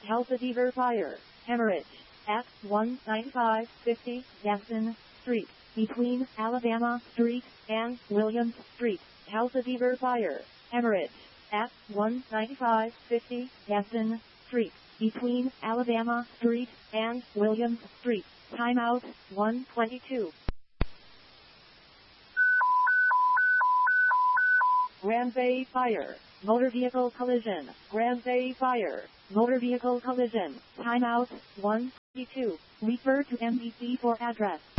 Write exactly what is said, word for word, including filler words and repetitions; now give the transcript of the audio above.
Calcifer Fire, Hemorrhage, at one ninety-five fifty Gaston Street, between Alabama Street and Williams Street. Calcifer Fire, Hemorrhage, at one ninety-five fifty Gaston Street, between Alabama Street and Williams Street. Timeout, one twenty-two. Grand Bay Fire, motor vehicle collision. Grand Bay Fire, motor vehicle collision. Timeout, one twenty-two. Refer to M D C for address.